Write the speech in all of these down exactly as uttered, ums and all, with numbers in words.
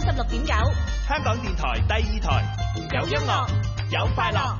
十六點九， 香港電台第二台，有音樂，有快樂。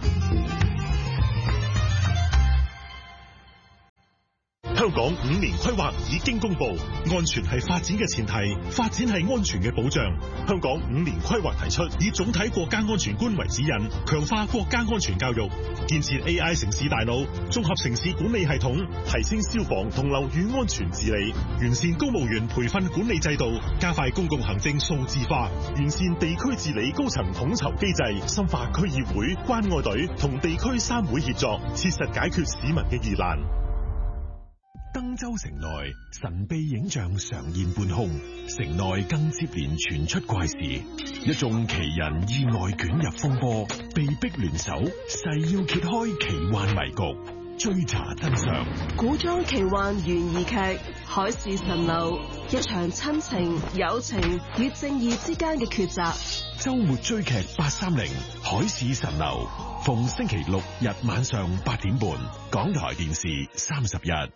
香港五年規劃已經公布，安全係發展嘅前提，發展係安全嘅保障。香港五年規劃提出，以總體國家安全觀為指引，強化國家安全教育，建設 A I 城市大腦，綜合城市管理系統，提升消防同樓宇安全治理，完善公務員培訓管理制度，加快公共行政數字化，完善地區治理高層統籌機制，深化區議會、關愛隊同地區三會協作，切實解決市民嘅疑難。 登州城內神秘影像常現半空，城內更接連傳出怪事，一眾奇人意外捲入風波，被逼聯手誓要揭開奇幻迷局，追查真相。 古裝奇幻懸疑劇《海市蜃樓》，一場親情、友情與正義之間嘅抉擇。 周末追劇八三零《海市蜃樓》，逢星期六日晚上八點半，港台電視三十一。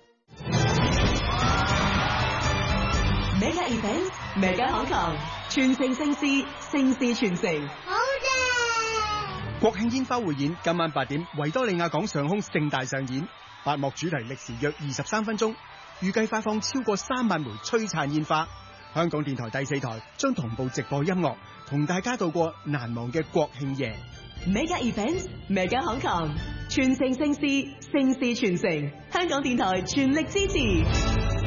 Mega Event，Mega 香港，傳承盛事，盛事傳承。 好正！ 國慶煙花匯演今晚八點，維多利亞港上空盛大上演，八幕主題歷時約二十三分鐘，預計發放超過三萬枚璀璨煙花。香港電台第四台將同步直播音樂，同大家度過難忘嘅國慶夜。 Mega Event，Mega 香港，傳承盛事，盛事傳承。香港電台全力支持。